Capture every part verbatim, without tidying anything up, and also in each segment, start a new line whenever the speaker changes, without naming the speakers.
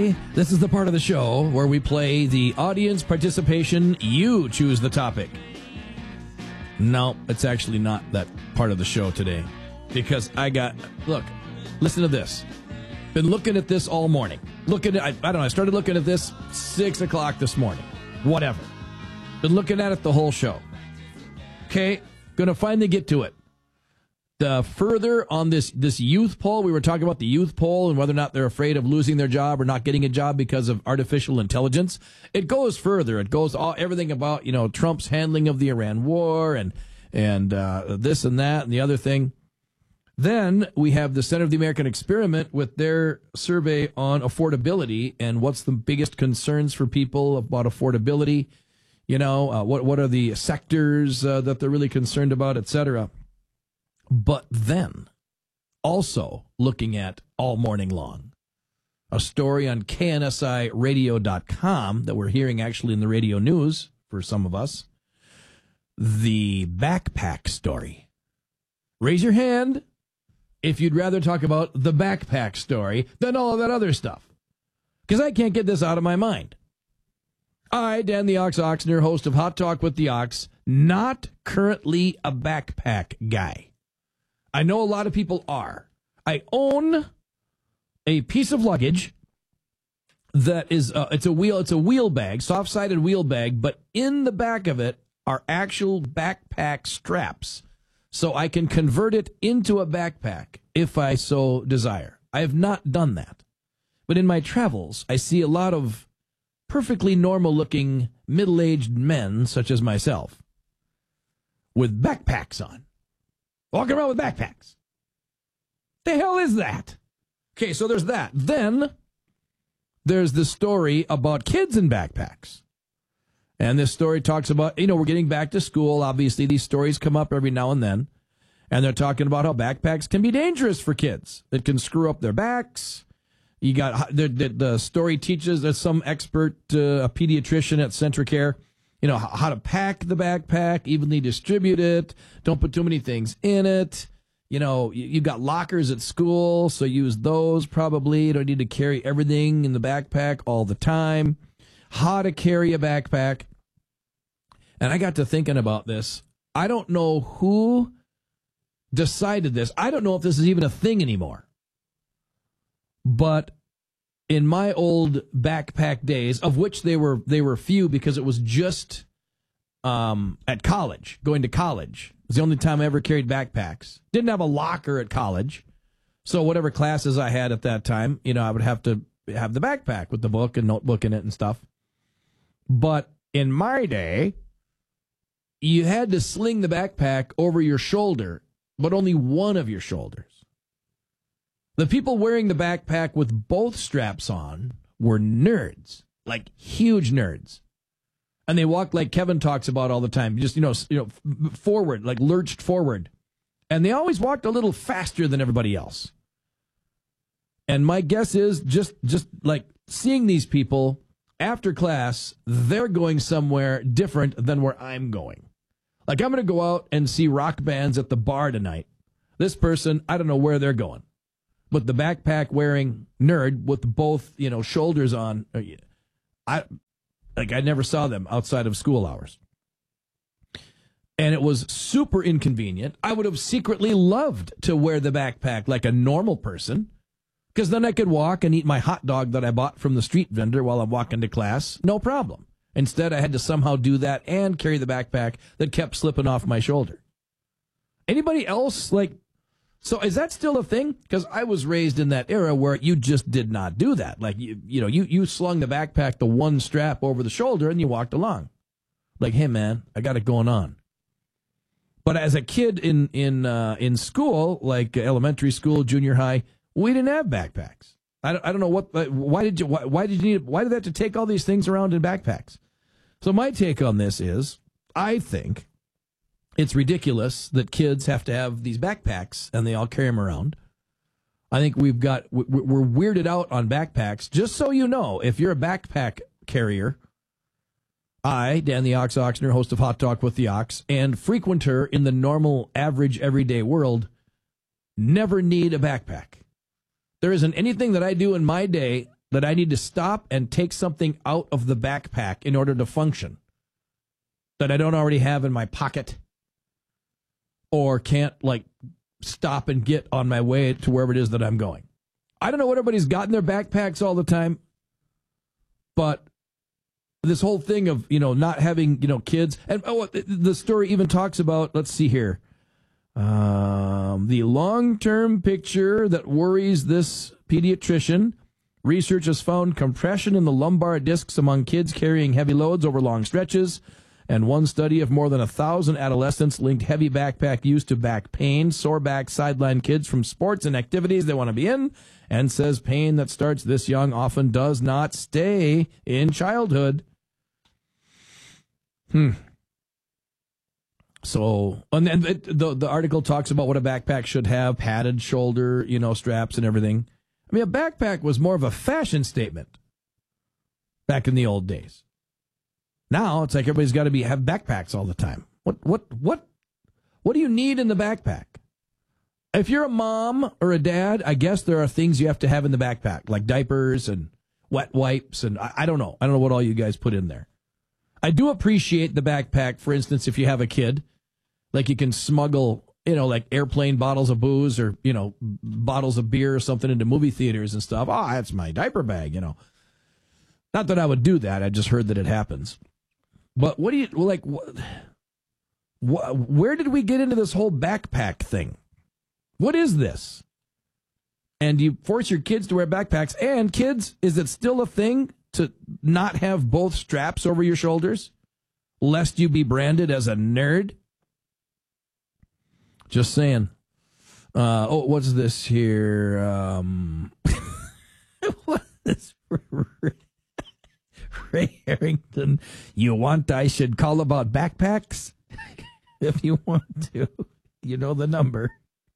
Okay, this is the part of the show where we play the audience participation. You choose the topic. No, it's actually not that part of the show today. Because I got, look, listen to this. Been looking at this all morning. Looking at, I, I don't know, I started looking at this six o'clock this morning. Whatever. Been looking at it the whole show. Okay, gonna finally get to it. The further on this, this youth poll, we were talking about the youth poll and whether or not they're afraid of losing their job or not getting a job because of artificial intelligence. It goes further. It goes all everything about, you know, Trump's handling of the Iran war and and uh, this and that and the other thing. Then we have the Center of the American Experiment with their survey on affordability and what's the biggest concerns for people about affordability. You know, uh, what what are the sectors uh, that they're really concerned about, et cetera. But then, also looking at all morning long, a story on K N S I radio dot com that we're hearing actually in the radio news for some of us, the backpack story. Raise your hand if you'd rather talk about the backpack story than all of that other stuff. Because I can't get this out of my mind. I, Dan the Ox Oxner, host of Hot Talk with the Ox, not currently a backpack guy. I know a lot of people are. I own a piece of luggage that is, uh, it's a wheel, it's a wheel bag, soft-sided wheel bag, but in the back of it are actual backpack straps. So I can convert it into a backpack if I so desire. I have not done that. But in my travels, I see a lot of perfectly normal-looking middle-aged men, such as myself, with backpacks on. Walking around with backpacks. The hell is that? Okay, so there's that. Then there's the story about kids in backpacks. And this story talks about, you know, we're getting back to school. Obviously, these stories come up every now and then. And they're talking about how backpacks can be dangerous for kids. It can screw up their backs. You got the, the, the story teaches that some expert, uh, a pediatrician at Centricare, you know, how to pack the backpack, evenly distribute it, don't put too many things in it. You know, you've got lockers at school, so use those probably. You don't need to carry everything in the backpack all the time. How to carry a backpack. And I got to thinking about this. I don't know who decided this. I don't know if this is even a thing anymore. But in my old backpack days, of which they were they were few because it was just um, at college, going to college. It was the only time I ever carried backpacks. Didn't have a locker at college. So whatever classes I had at that time, you know, I would have to have the backpack with the book and notebook in it and stuff. But in my day, you had to sling the backpack over your shoulder, but only one of your shoulders. The people wearing the backpack with both straps on were nerds, like huge nerds. And they walked like Kevin talks about all the time, just, you know, you know, forward, like lurched forward. And they always walked a little faster than everybody else. And my guess is just, just like seeing these people after class, they're going somewhere different than where I'm going. Like I'm going to go out and see rock bands at the bar tonight. This person, I don't know where they're going. But the backpack wearing nerd with both, you know, shoulders on, I like I never saw them outside of school hours. And it was super inconvenient. I would have secretly loved to wear the backpack like a normal person, because then I could walk and eat my hot dog that I bought from the street vendor while I'm walking to class. No problem. Instead, I had to somehow do that and carry the backpack that kept slipping off my shoulder. Anybody else like? So is that still a thing? Because I was raised in that era where you just did not do that. Like, you you know, you, you slung the backpack, the one strap over the shoulder, and you walked along. Like, hey, man, I got it going on. But as a kid in in uh, in school, like elementary school, junior high, we didn't have backpacks. I don't, I don't know what. Why did you? Why, why did you need? Why did they have to take all these things around in backpacks? So my take on this is, I think it's ridiculous that kids have to have these backpacks and they all carry them around. I think we've got, we're weirded out on backpacks. Just so you know, if you're a backpack carrier, I, Dan the Ox Oxner, host of Hot Talk with the Ox, and frequenter in the normal, average, everyday world, never need a backpack. There isn't anything that I do in my day that I need to stop and take something out of the backpack in order to function that I don't already have in my pocket or can't, like, stop and get on my way to wherever it is that I'm going. I don't know what everybody's got in their backpacks all the time, but this whole thing of, you know, not having, you know, kids, and oh, the story even talks about, let's see here, um, the long-term picture that worries this pediatrician. Research has found compression in the lumbar discs among kids carrying heavy loads over long stretches, and one study of more than a thousand adolescents linked heavy backpack use to back pain. Sore back sideline kids from sports and activities they want to be in, and says pain that starts this young often does not stay in childhood. Hmm. So, and then it, the the article talks about what a backpack should have: padded shoulder, you know, straps and everything. I mean, a backpack was more of a fashion statement back in the old days. Now it's like everybody's got to be have backpacks all the time. What what what what do you need in the backpack? If you're a mom or a dad, I guess there are things you have to have in the backpack, like diapers and wet wipes, and I, I don't know. I don't know what all you guys put in there. I do appreciate the backpack, for instance, if you have a kid, like you can smuggle, you know, like airplane bottles of booze or, you know, bottles of beer or something into movie theaters and stuff. Oh, that's my diaper bag, you know. Not that I would do that. I just heard that it happens. But what do you, like, what, what, where did we get into this whole backpack thing? What is this? And you force your kids to wear backpacks. And kids, is it still a thing to not have both straps over your shoulders, lest you be branded as a nerd? Just saying. Uh, oh, what's this here? Um, what is Ray Harrington? You want I should call about backpacks? If you want to, you know the number.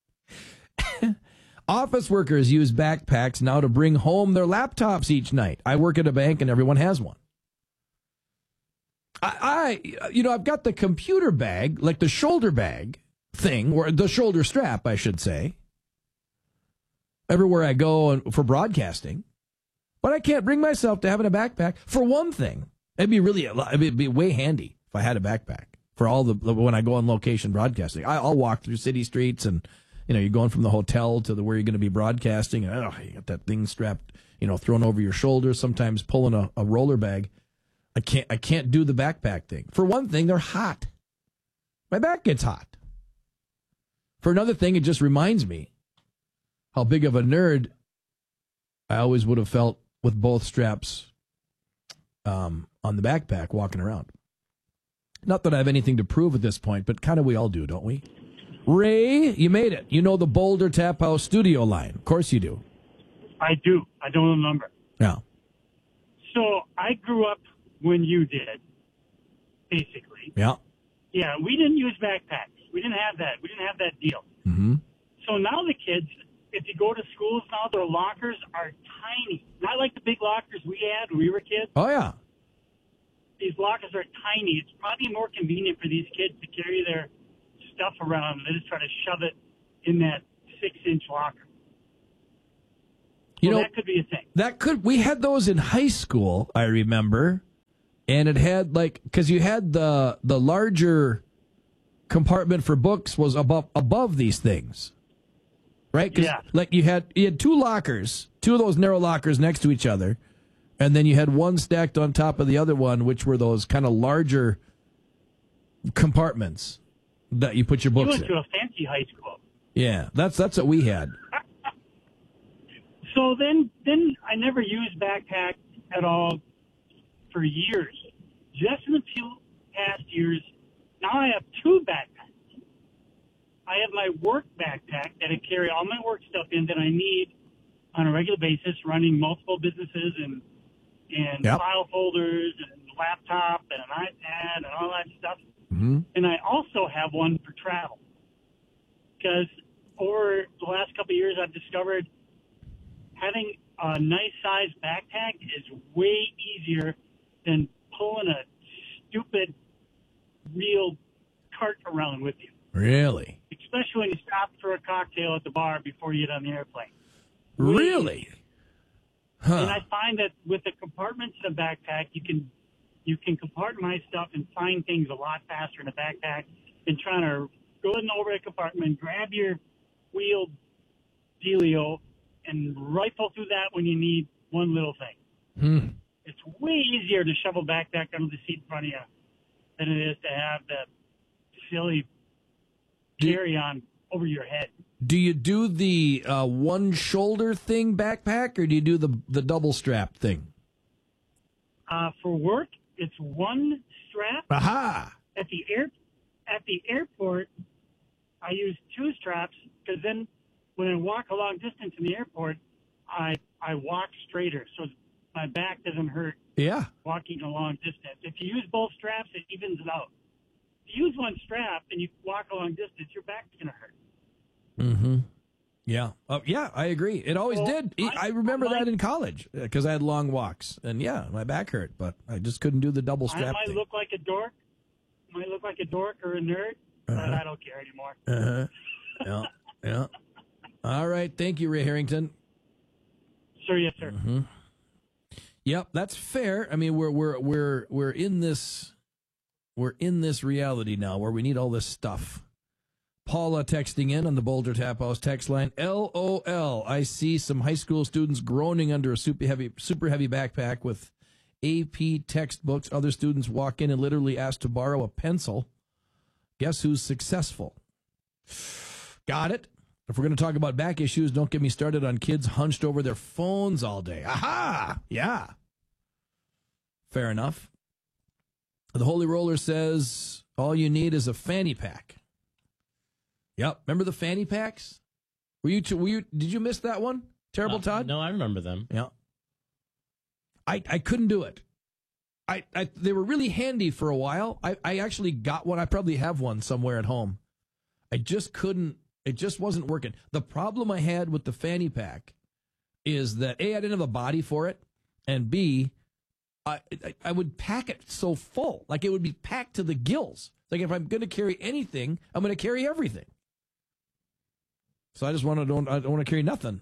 Office workers use backpacks now to bring home their laptops each night. I work at a bank and everyone has one. I, I you know, I've got the computer bag, like the shoulder bag thing, or the shoulder strap, I should say, everywhere I go for broadcasting. But I can't bring myself to having a backpack. For one thing, it'd be really, it'd be way handy if I had a backpack for all the, when I go on location broadcasting. I, I'll walk through city streets and, you know, you're going from the hotel to the where you're going to be broadcasting, and oh, you got that thing strapped, you know, thrown over your shoulder, sometimes pulling a, a roller bag. I can't I can't do the backpack thing. For one thing, they're hot. My back gets hot. For another thing, it just reminds me how big of a nerd I always would have felt with both straps um, on the backpack walking around. Not that I have anything to prove at this point, but kind of we all do, don't we? Ray, you made it. You know the Boulder Tap House studio line. Of course you do.
I do. I don't know the number.
Yeah.
So I grew up when you did, basically.
Yeah.
Yeah, we didn't use backpacks. We didn't have that. We didn't have that deal.
Mm-hmm.
So now the kids, if you go to schools now, their lockers are tiny. Not like the big lockers we had when we were kids.
Oh, yeah.
These lockers are tiny. It's probably more convenient for these kids to carry their stuff around. They just try to shove it in that six-inch locker.
You
so
know,
that could be a thing.
That could. We had those in high school, I remember, and it had like because you had the the larger compartment for books was above above these things, right? 'Cause
yeah.
Like you had you had two lockers, two of those narrow lockers next to each other, and then you had one stacked on top of the other one, which were those kind of larger compartments that you put your books in.
You went to a fancy high school.
Yeah, that's that's what we had.
So then, then I never used backpack at all for years. Just in the few past years, now I have two backpacks. I have my work backpack that I carry all my work stuff in that I need on a regular basis, running multiple businesses and and
yep.
file folders and laptop and an iPad and all that stuff.
Mm-hmm.
And I also have one for travel. Because over the last couple of years, I've discovered having a nice size backpack is way easier than pulling a stupid real cart around with you.
Really?
Especially when you stop for a cocktail at the bar before you get on the airplane. Way
Really?
easier.
Huh.
And I find that with the compartments in the backpack, you can you can compartmentalize stuff and find things a lot faster in a backpack than trying to go in over a compartment, grab your wheeled dealio, and rifle through that when you need one little thing.
Hmm.
It's way easier to shovel backpack under the seat in front of you than it is to have the silly carry-on over your head.
Do you do the uh, one shoulder thing backpack, or do you do the the double strap thing?
Uh, for work, it's one strap.
Aha!
At the air, at the airport, I use two straps because then when I walk a long distance in the airport, I I walk straighter, so my back doesn't hurt.
Yeah.
Walking a long distance. If you use both straps, it evens it out. If you use one strap and you walk a long distance, your back's gonna hurt.
Mm-hmm. Yeah. Uh, yeah, I agree. It always
well,
did. I, I remember
I might,
that in college because I had long walks, and yeah, my back hurt, but I just couldn't do the double strap
I might
thing.
look like a dork. Might look like a dork or a nerd,
uh-huh.
but I don't care anymore.
Uh-huh. Yeah. Yeah. All right. Thank you, Ray Harrington.
Sir, yes, sir.
Mm-hmm. Yep, that's fair. I mean, we're we're we're we're in this we're in this reality now where we need all this stuff. Paula texting in on the Boulder Tap House text line. L O L. I see some high school students groaning under a super heavy super heavy backpack with A P textbooks. Other students walk in and literally ask to borrow a pencil. Guess who's successful? Got it. If we're going to talk about back issues, don't get me started on kids hunched over their phones all day. Aha! Yeah. Fair enough. The Holy Roller says all you need is a fanny pack. Yep. Remember the fanny packs? Were you? T- were you? Did you miss that one? Terrible
uh,
Todd?
No, I remember them.
Yeah. I I couldn't do it. I, I they were really handy for a while. I, I actually got one. I probably have one somewhere at home. I just couldn't. It just wasn't working. The problem I had with the fanny pack is that A, I didn't have a body for it, and B, I I, I would pack it so full, like it would be packed to the gills. Like if I'm going to carry anything, I'm going to carry everything. So I just want to don't I don't want to carry nothing.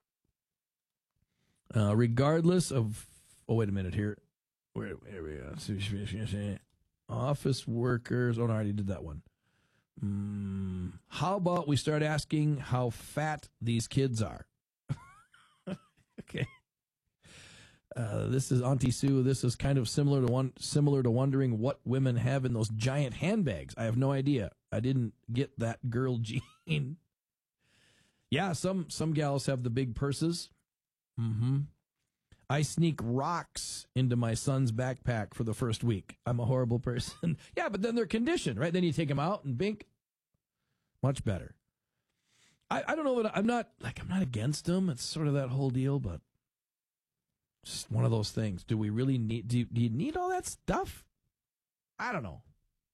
Uh, regardless of oh wait a minute here, where where we go? Office workers. Oh no, I already did that one. Mm, how about we start asking how fat these kids are? Okay. Uh, this is Auntie Sue. This is kind of similar to one similar to wondering what women have in those giant handbags. I have no idea. I didn't get that girl gene. Yeah, some some gals have the big purses. Mm-hmm. I sneak rocks into my son's backpack for the first week. I'm a horrible person. Yeah, but then they're conditioned, right? Then you take them out and bink. Much better. I, I don't know what I'm not like. I'm not against them. It's sort of that whole deal, but just one of those things. Do we really need? Do you, do you need all that stuff? I don't know.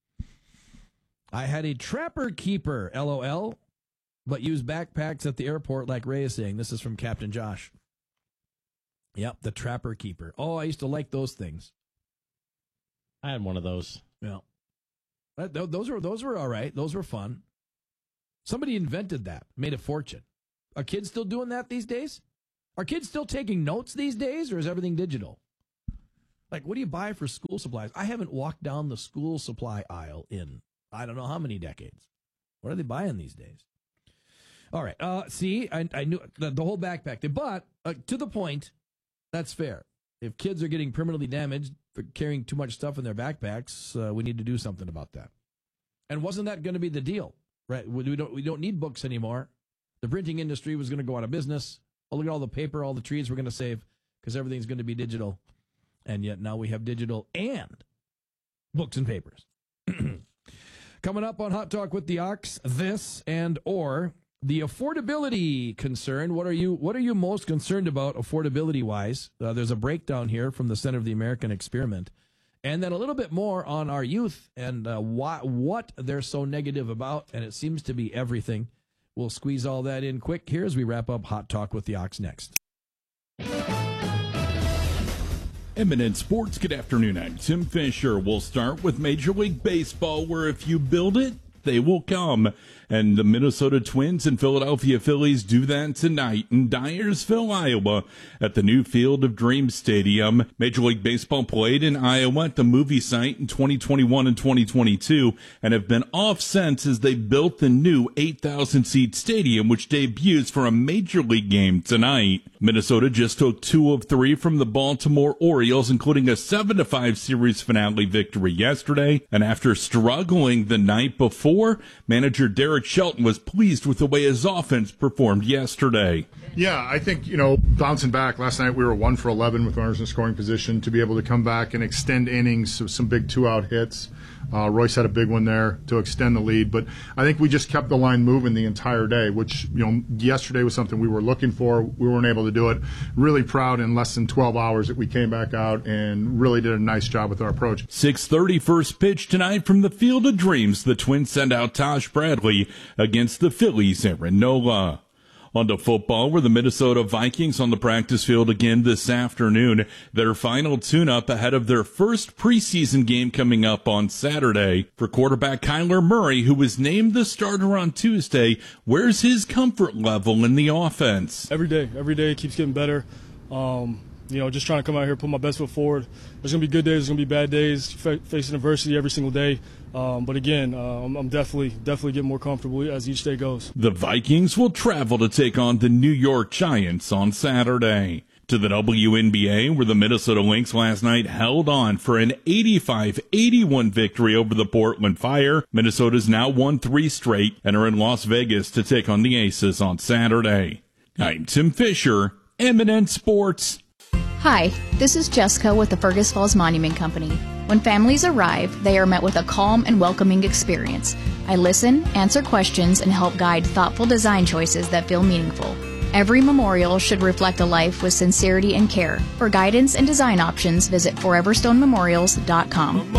I had a trapper keeper, LOL, but used backpacks at the airport, like Ray is saying. This is from Captain Josh. Yep, the trapper keeper. Oh, I used to like those things.
I had one of those.
Yeah, those were those were all right. Those were fun. Somebody invented that, made a fortune. Are kids still doing that these days? Are kids still taking notes these days, or is everything digital? Like, what do you buy for school supplies? I haven't walked down the school supply aisle in I don't know how many decades. What are they buying these days? All right. Uh, see, I, I knew the, the whole backpack thing, but uh, to the point, that's fair. If kids are getting permanently damaged for carrying too much stuff in their backpacks, uh, we need to do something about that. And wasn't that going to be the deal? Right? We don't we don't need books anymore. The printing industry was going to go out of business. Oh, look at all the paper, all the trees we're going to save because everything's going to be digital. And yet now we have digital and books and papers. Coming up on Hot Talk with the Ox, this and or the affordability concern. What are you What are you most concerned about affordability wise? Uh, there's a breakdown here from the Center of the American Experiment, and then a little bit more on our youth and uh, why, what they're so negative about. And it seems to be everything. We'll squeeze all that in quick here as we wrap up Hot Talk with the Ox next.
Eminent Sports, good afternoon. I'm Tim Fisher. We'll start with Major League Baseball, where if you build it, they will come. And the Minnesota Twins and Philadelphia Phillies do that tonight in Dyersville, Iowa, at the new Field of Dreams Stadium. Major League Baseball played in Iowa at the movie site in twenty twenty-one and twenty twenty-two and have been off since as they built the new eight thousand seat stadium, which debuts for a Major League game tonight. Minnesota just took two of three from the Baltimore Orioles, including a seven to five series finale victory yesterday. And after struggling the night before, manager Derek Shelton was pleased with the way his offense performed yesterday.
Yeah, I think, you know, bouncing back, last night we were one for eleven with runners in scoring position. To be able to come back and extend innings, some big two-out hits. Uh, Royce had a big one there to extend the lead. But I think we just kept the line moving the entire day, which, you know, yesterday was something we were looking for. We weren't able to do it. Really proud in less than twelve hours that we came back out and really did a nice job with our approach.
six thirty first pitch tonight from the Field of Dreams. The Twins send out Taj Bradley against the Phillies, Aaron Nola. On to football, where the Minnesota Vikings on the practice field again this afternoon. Their final tune-up ahead of their first preseason game coming up on Saturday. For quarterback Kyler Murray, who was named the starter on Tuesday, where's his comfort level in the offense?
Every day. Every day it keeps getting better. Um, you know, just trying to come out here, put my best foot forward. There's going to be good days, there's going to be bad days, f- facing adversity every single day. Um, but again, uh, I'm, I'm definitely, definitely getting more comfortable as each day goes.
The Vikings will travel to take on the New York Giants on Saturday. To the W N B A, where the Minnesota Lynx last night held on for an eighty-five eighty-one victory over the Portland Fire. Minnesota's now won three straight and are in Las Vegas to take on the Aces on Saturday. I'm Tim Fisher, Eminent Sports.
Hi, this is Jessica with the Fergus Falls Monument Company. When families arrive, they are met with a calm and welcoming experience. I listen, answer questions, and help guide thoughtful design choices that feel meaningful. Every memorial should reflect a life with sincerity and care. For guidance and design options, visit forever stone memorials dot com.